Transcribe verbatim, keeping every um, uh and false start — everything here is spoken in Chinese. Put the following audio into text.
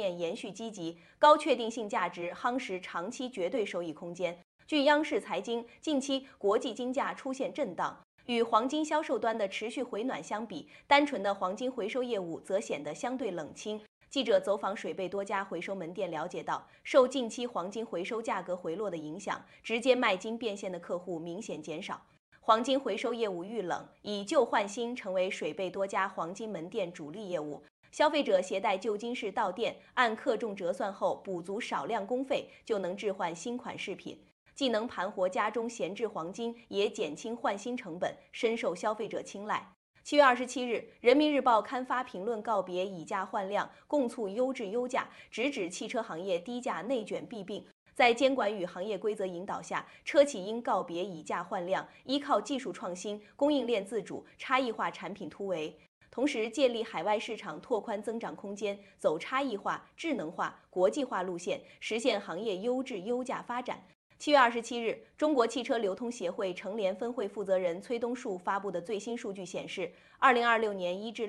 面延续积极，高确定性价值夯实长期绝对收益空间。据央视财经，近期国际金价出现震荡。与黄金销售端的持续回暖相比，单纯的黄金回收业务则显得相对冷清。记者走访水贝多家回收门店，了解到，受近期黄金回收价格回落的影响，直接卖金变现的客户明显减少。黄金回收业务遇冷，以旧换新成为水贝多家黄金门店主力业务。消费者携带旧金饰到店，按克重折算后补足少量工费，就能置换新款饰品。既能盘活家中闲置黄金，也减轻换新成本，深受消费者青睐。七月二十七日，《人民日报》刊发评论告别以价换量，共促优质优价，直指汽车行业低价内卷弊病。在监管与行业规则引导下，车企应告别以价换量，依靠技术创新、供应链自主、差异化产品突围。同时，借力海外市场拓宽增长空间，走差异化、智能化、国际化路线，实现行业优质优价发展。七月二十七日，中国汽车流通协会成联分会负责人崔东树发布的最新数据显示，二零二六年一至